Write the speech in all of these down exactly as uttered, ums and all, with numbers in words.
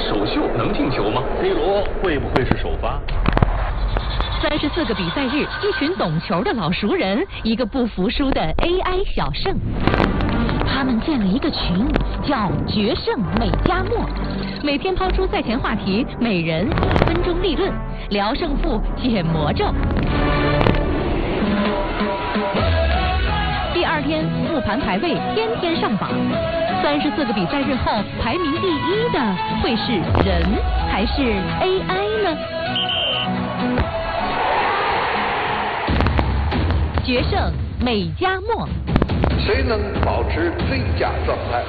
首秀能进球吗 ？C 罗会不会是首发？ 三十四个比赛日，一群懂球的老熟人，一个不服输的 A I 小胜。他们建了一个群，叫“决胜美加墨”，每天抛出赛前话题，每人一分钟立论，聊胜负，解魔咒。第二天复盘排位，天天上榜。三十四个比赛日后，排名第一的会是人还是 A I 呢？决胜美加墨， 谁能保持最佳状态？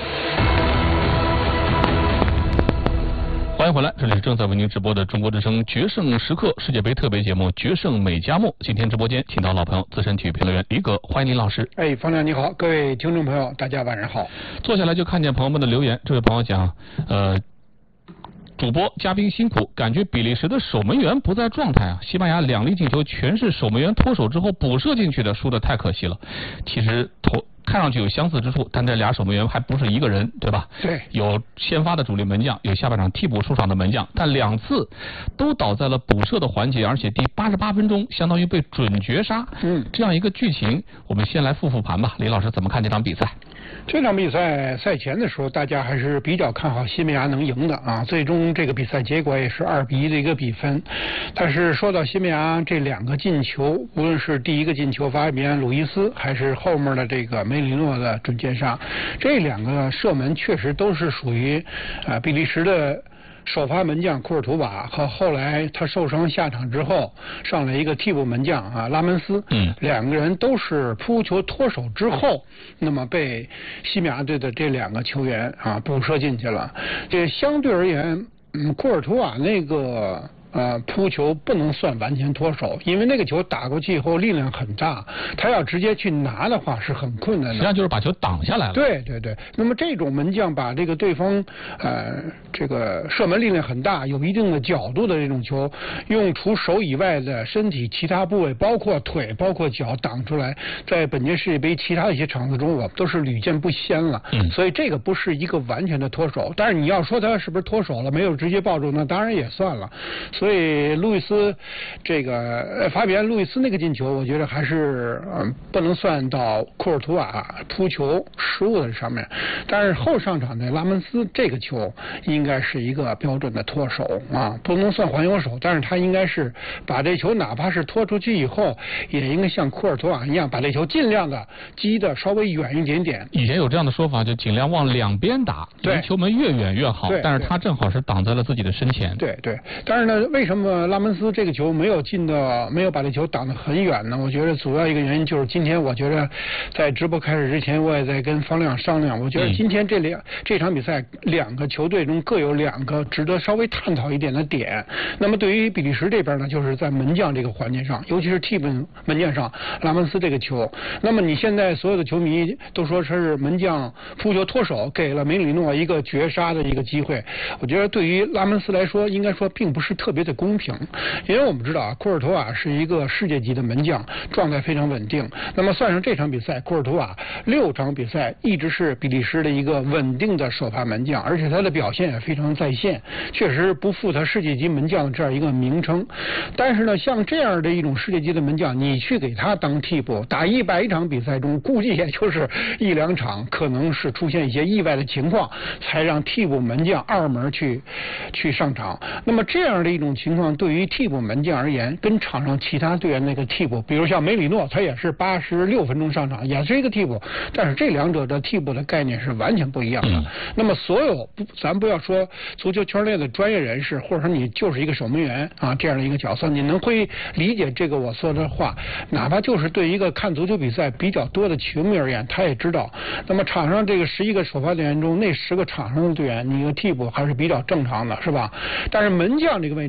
欢迎回来，这里是正在为您直播的中国之声决胜时刻世界杯特别节目《决胜美加墨》。今天直播间请到老朋友资深体育评论员李葛，欢迎李老师。 哎，方亮你好，各位听众朋友，大家晚上好。 坐下来就看见朋友们的留言，这位朋友讲，呃。主播嘉宾辛苦，感觉比利时的守门员不在状态啊！西班牙两粒进球全是守门员脱手之后补射进去的，输的太可惜了。其实头看上去有相似之处，但这俩守门员还不是一个人，对吧？ 对， 有先发的主力门将，有下半场替补出场的门将，但两次都倒在了补射的环节，而且第八十八分钟相当于被准绝杀。 嗯， 这样一个剧情，我们先来复复盘吧。李老师怎么看这场比赛？ 这场比赛赛前的时候，大家还是比较看好西班牙能赢的啊。最终这个比赛结果也是二比一的一个比分。但是说到西班牙这两个进球，无论是第一个进球法比安·鲁伊斯，还是后面的这个梅里诺的准绝杀，这两个射门确实都是属于啊、呃、比利时的首发门将库尔图瓦和后来他受伤下场之后上来一个替补门将啊拉门斯， 嗯， 两个人都是扑球脱手之后，那么被西班牙队的这两个球员啊补射进去了。这相对而言，嗯，库尔图瓦那个。呃，扑球不能算完全脱手，因为那个球打过去以后力量很大，他要直接去拿的话是很困难的。 实际上就是把球挡下来了。 对对对，那么这种门将把这个对方呃这个射门力量很大、有一定的角度的这种球，用除手以外的身体其他部位，包括腿、包括脚挡出来，在本届世界杯其他的一些场次中，我们都是屡见不鲜了。 嗯， 所以这个不是一个完全的脱手，但是你要说他是不是脱手了，没有直接抱住，那当然也算了。所以路易斯这个法比安·路易斯那个进球，我觉得还是嗯不能算到库尔图瓦扑球失误的上面。但是后上场的拉门斯这个球应该是一个标准的脱手啊，不能算还有手，但是他应该是把这球哪怕是拖出去以后，也应该像库尔图瓦一样把这球尽量的击得稍微远一点点。 以前有这样的说法，就尽量往两边打，离球门越远越好。但是他正好是挡在了自己的身前。 对对，但是呢，为什么拉门斯这个球没有进到，没有把这球挡得很远呢？我觉得主要一个原因就是今天，我觉得在直播开始之前，我也在跟方亮商量，我觉得今天这两、嗯、这场比赛两个球队中各有两个值得稍微探讨一点的点。那么对于比利时这边呢，就是在门将这个环节上，尤其是替补门将上，拉门斯这个球。那么你现在所有的球迷都说是门将扑球脱手，给了梅里诺一个绝杀的一个机会。我觉得对于拉门斯来说，应该说并不是特别的公平，因为我们知道啊，库尔图瓦是一个世界级的门将，状态非常稳定。那么算上这场比赛，库尔图瓦六场比赛一直是比利时的一个稳定的首发门将，而且他的表现也非常在线，确实不负他世界级门将的这样一个名称。但是呢，像这样的一种世界级的门将，你去给他当替补，打一百场比赛中，估计也就是一两场，可能是出现一些意外的情况，才让替补门将二门去去上场。那么这样的一种情况，对于替补门将而言，跟场上其他队员那个替补，比如像梅里诺，他也是八十六分钟上场，也是一个替补，但是这两者的替补的概念是完全不一样的。嗯、那么所有不，咱不要说足球圈内的专业人士，或者说你就是一个守门员啊这样的一个角色，你能会理解这个我说的话，哪怕就是对一个看足球比赛比较多的球迷而言，他也知道，那么场上这个十一个首发队员中，那十个场上的队员，你个替补还是比较正常的，是吧？但是门将这个位置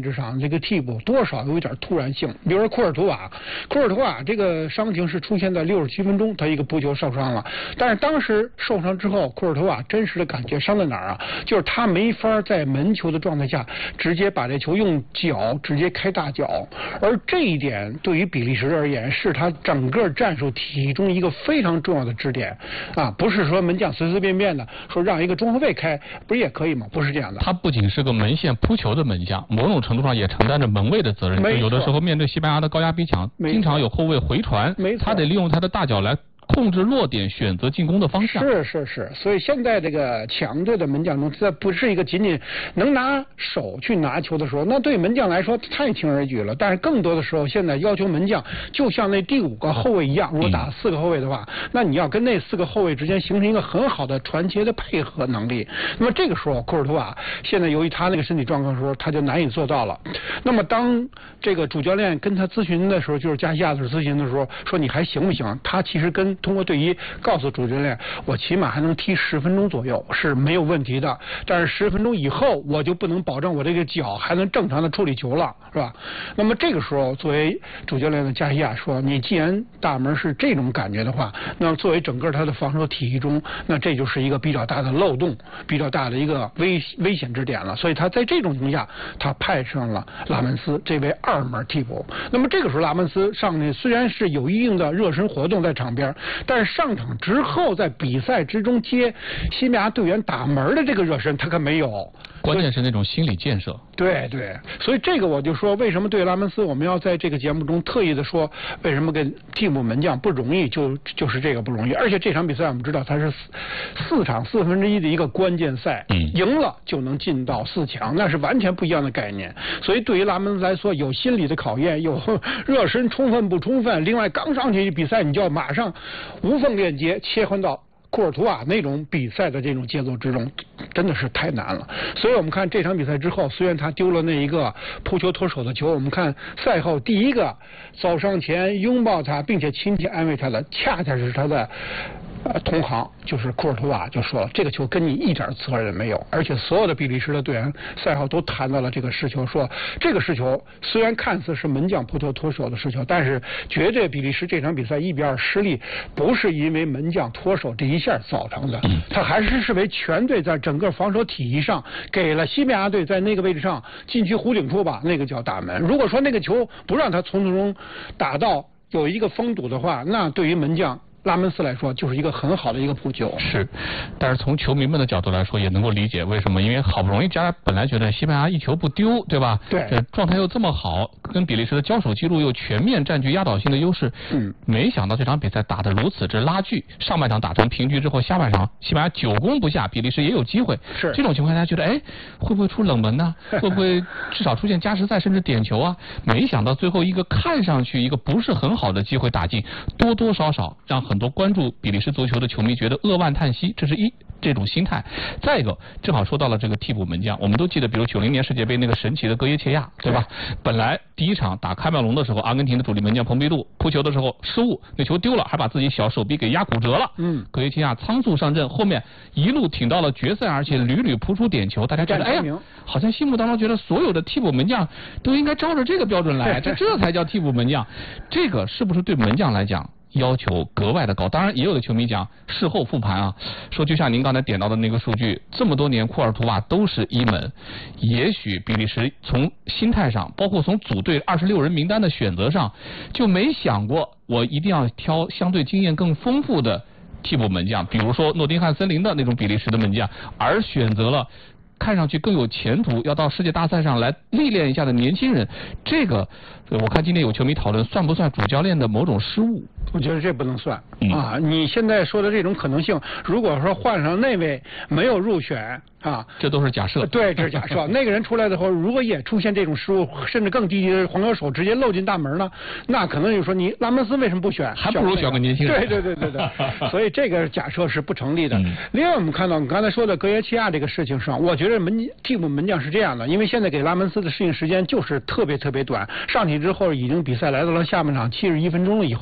置上这个替补多少有一点突然性。比如说库尔图瓦，库尔图瓦这个伤情是出现在六十七分钟，他一个扑球受伤了。但是当时受伤之后，库尔图瓦真实的感觉伤在哪儿啊？就是他没法在门球的状态下直接把这球用脚直接开大脚，而这一点对于比利时而言是他整个战术体系中一个非常重要的支点啊！不是说门将随随便便的说让一个中后卫开，不是也可以吗？不是这样的。 他不仅是个门线扑球的门将，某种程度上也承担着门卫的责任。有的时候面对西班牙的高压逼抢，经常有后卫回传，他得利用他的大脚来控制落点，选择进攻的方向。 是是是，所以现在这个强队的门将中，这不是一个仅仅能拿手去拿球的时候，那对门将来说太轻而易举了。但是更多的时候，现在要求门将就像那第五个后卫一样，如果打四个后卫的话，嗯、那你要跟那四个后卫之间形成一个很好的传切的配合能力。那么这个时候，库尔图瓦现在由于他那个身体状况的时候，他就难以做到了。那么当这个主教练跟他咨询的时候，就是加西亚的咨询的时候，说你还行不行？他其实跟通过队医告诉主教练，我起码还能踢十分钟左右是没有问题的，但是十分钟以后我就不能保证我这个脚还能正常的处理球了，是吧？那么这个时候，作为主教练的加西亚说，你既然大门是这种感觉的话，那作为整个他的防守体系中，那这就是一个比较大的漏洞，比较大的一个危危险之点了。所以他在这种情况下，他派上了拉门斯这位二门替补。那么这个时候拉门斯上去虽然是有一定的热身活动在场边，但是上场之后在比赛之中接西班牙队员打门的这个热身他可没有。 关键是那种心理建设。 对对，所以这个我就说，为什么对拉门斯我们要在这个节目中特意的说，为什么跟替补门将不容易，就就是这个不容易。而且这场比赛我们知道它是四四场四分之一的一个关键赛，嗯，赢了就能进到四强，那是完全不一样的概念。所以对于拉门斯来说，有心理的考验，有热身充分不充分，另外刚上去比赛你就要马上无缝链接切换到库尔图瓦那种比赛的这种节奏之中，真的是太难了。所以我们看这场比赛之后，虽然他丢了那一个扑球脱手的球，我们看赛后第一个走上前拥抱他并且亲切安慰他的，恰恰是他的呃同行，就是库尔图瓦，就说了这个球跟你一点责任没有。而且所有的比利时的队员赛后都谈到了这个失球，说这个失球虽然看似是门将扑球脱手的失球，但是绝对比利时这场比赛一比二失利不是因为门将脱手这一下造成的，他还是视为全队在整个防守体系上给了西班牙队在那个位置上禁区弧顶处吧，那个叫打门。如果说那个球不让他从中打到有一个封堵的话，那对于门将拉门斯来说就是一个很好的一个扑救。 是，但是从球迷们的角度来说也能够理解为什么，因为好不容易加本来觉得西班牙一球不丢，对吧？ 对， 这状态又这么好，跟比利时的交手记录又全面占据压倒性的优势，嗯，没想到这场比赛打得如此之拉锯，上半场打成平局之后，下半场西班牙久攻不下，比利时也有机会。 是这种情况下觉得，哎，会不会出冷门呢？会不会至少出现加时赛甚至点球啊？没想到最后一个看上去一个不是很好的机会打进，多多少少让很多关注比利时足球的球迷觉得扼腕叹息，这是一这种心态。再一个，正好说到了这个替补门将，我们都记得，比如九零年世界杯那个神奇的戈耶切亚，对吧？对，本来第一场打喀麦隆的时候，阿根廷的主力门将蓬皮杜扑球的时候失误，那球丢了，还把自己小手臂给压骨折了。嗯，戈耶切亚仓促上阵，后面一路挺到了决赛，而且屡屡扑出点球，大家觉得哎呀，好像心目当中觉得所有的替补门将都应该照着这个标准来，这这才叫替补门将。这个是不是对门将来讲要求格外的高？当然也有的球迷讲事后复盘啊，说就像您刚才点到的那个数据，这么多年库尔图瓦都是一门，也许比利时从心态上，包括从组队二十六人名单的选择上，就没想过我一定要挑相对经验更丰富的替补门将，比如说诺丁汉森林的那种比利时的门将，而选择了看上去更有前途，要到世界大赛上来历练一下的年轻人。这个我看今天有球迷讨论，算不算主教练的某种失误？ 我觉得这不能算、嗯、啊！你现在说的这种可能性，如果说换上那位没有入选啊， 这都是假设。 对，这是假设。那个人出来的时候，如果也出现这种失误，甚至更低级的黄油手直接漏进大门呢，那可能就说你拉门斯为什么不选？ 还不如选个年轻人。 对对对对对。所以这个假设是不成立的。嗯、另外，我们看到你刚才说的格耶切亚这个事情上，我觉得门替补门将是这样的，因为现在给拉门斯的适应时间就是特别特别短，上去之后已经比赛来到了下半场七十一分钟了以后，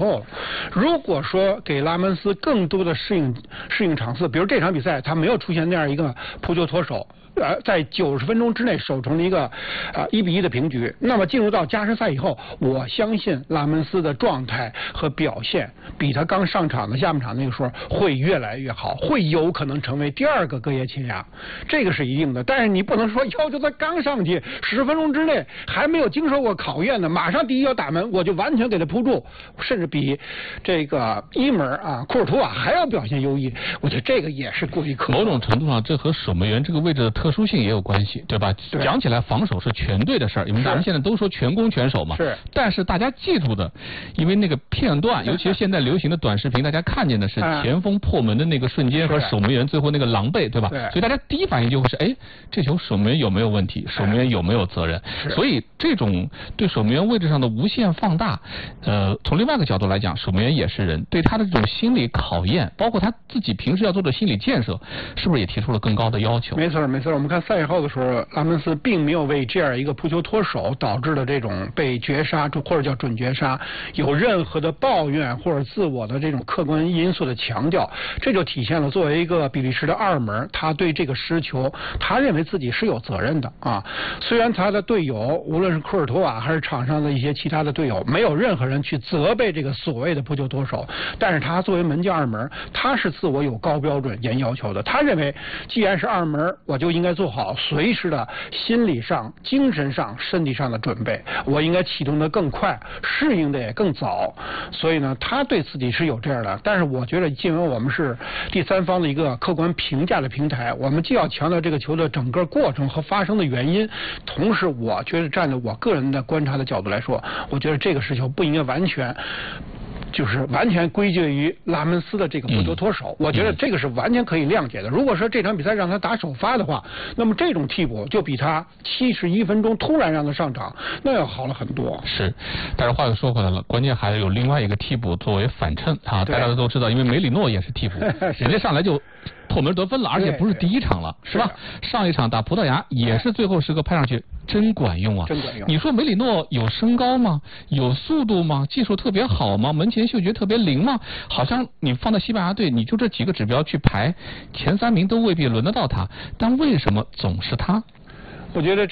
如果说给拉门斯更多的适应适应场次，比如这场比赛他没有出现那样一个扑救脱手。呃，在九十分钟之内守成了一个啊一比一的平局。那么进入到加时赛以后，我相信拉门斯的状态和表现比他刚上场的下半场那个时候会越来越好，会有可能成为第二个戈耶切亚，这个是一定的。但是你不能说要求他刚上去十分钟之内还没有经受过考验的，马上第一脚打门我就完全给他扑住，甚至比这个伊门啊库尔图瓦还要表现优异。我觉得这个也是过于苛刻。 某种程度上，这和守门员这个位置的特殊性也有关系，对吧？ 对， 讲起来防守是全队的事儿，因为咱们现在都说全攻全守嘛。 是。 但是大家记住的，因为那个片段，尤其是现在流行的短视频，大家看见的是前锋破门的那个瞬间和守门员最后那个狼狈，对吧？ 对。 所以大家第一反应就会是，哎，这球守门员有没有问题？守门员有没有责任？所以这种对守门员位置上的无限放大，呃，从另外一个角度来讲，守门员也是人，对他的这种心理考验，包括他自己平时要做的心理建设，是不是也提出了更高的要求？ 没错，没错。我们看赛后的时候，拉门斯并没有为这样一个扑球脱手导致的这种被绝杀或者叫准绝杀有任何的抱怨或者自我的这种客观因素的强调，这就体现了作为一个比利时的二门，他对这个失球，他认为自己是有责任的啊。虽然他的队友无论是库尔图瓦还是场上的一些其他的队友，没有任何人去责备这个所谓的扑球脱手，但是他作为门将二门，他是自我有高标准严要求的。他认为，既然是二门，我就应该做好随时的心理上、精神上、身体上的准备，我应该启动的更快，适应的也更早。所以呢，他对自己是有这样的。但是我觉得，既然我们是第三方的一个客观评价的平台，我们既要强调这个球的整个过程和发生的原因，同时我觉得站在我个人的观察的角度来说，我觉得这个失球不应该完全。就是完全归结于拉门斯的这个扑球脱手，嗯、我觉得这个是完全可以谅解的。如果说这场比赛让他打首发的话，那么这种替补就比他七十一分钟突然让他上场，那要好了很多。 是，但是话又说回来了，关键还有另外一个替补作为反衬啊，大家都知道，因为梅里诺也是替补，人家上来就破门得分了，而且不是第一场了，是吧？上一场打葡萄牙也是最后时刻拍上去，真管用啊！ 真管用。 你说梅里诺有身高吗？有速度吗？技术特别好吗？门前嗅觉特别灵吗？好像你放在西班牙队，你就这几个指标去排前三名都未必轮得到他，但为什么总是他？ 我觉得。